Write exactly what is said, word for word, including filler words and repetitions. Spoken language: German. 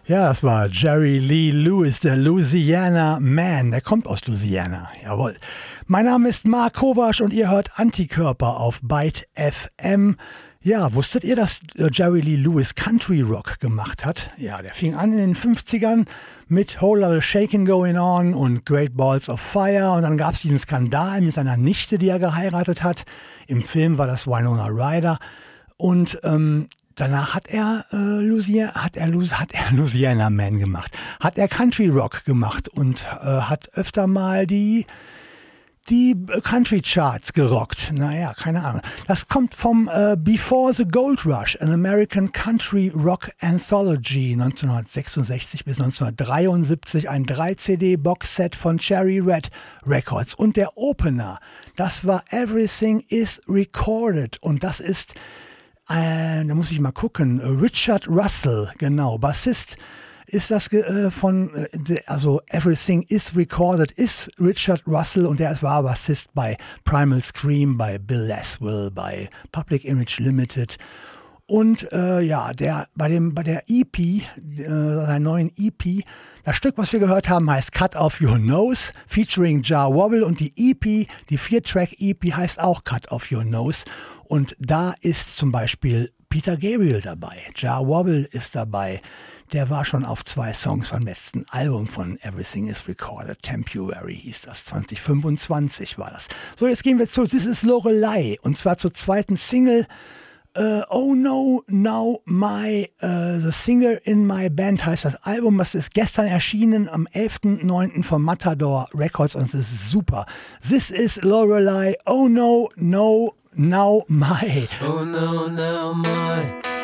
Ja, das war Jerry Lee Lewis, der Louisiana Man. Der kommt aus Louisiana, jawohl. Mein Name ist Mark Kovasch und ihr hört Antikörper auf Byte F M. Ja, wusstet ihr, dass Jerry Lee Lewis Country Rock gemacht hat? Ja, der fing an in den fünfzigern mit Whole Lotta Shakin' Going On und Great Balls of Fire. Und dann gab es diesen Skandal mit seiner Nichte, die er geheiratet hat. Im Film war das Winona Ryder. Und ähm, danach hat er, äh, Louisiana, hat, er, hat er Louisiana Man gemacht. Hat er Country Rock gemacht und äh, hat öfter mal die... die Country Charts gerockt. Naja, keine Ahnung. Das kommt vom äh, Before the Gold Rush, an American Country Rock Anthology neunzehnhundertsechsundsechzig bis neunzehnhundertdreiundsiebzig, ein drei C D Boxset von Cherry Red Records. Und der Opener, das war Everything is Recorded. Und das ist, äh, da muss ich mal gucken, Richard Russell, genau, Bassist. Ist das äh, von, äh, also Everything is Recorded, ist Richard Russell und der war Bassist bei Primal Scream, bei Bill Laswell, bei Public Image Limited. Und äh, ja, der bei dem bei der E P, äh, seiner neuen E P, das Stück, was wir gehört haben, heißt Cut Off Your Nose, featuring Jah Wobble, und die E P, die vier-Track-E P heißt auch Cut Off Your Nose. Und da ist zum Beispiel Peter Gabriel dabei, Jah Wobble ist dabei. Der war schon auf zwei Songs vom letzten Album von Everything is Recorded. Temporary hieß das, zwanzig fünfundzwanzig war das. So, jetzt gehen wir zu This is Lorelei und zwar zur zweiten Single. Uh, oh No, Now My, uh, The Singer in My Band heißt das Album. Das ist gestern erschienen am elften neunten von Matador Records und es ist super. This is Lorelei, Oh No, No, Now My. Oh no, now my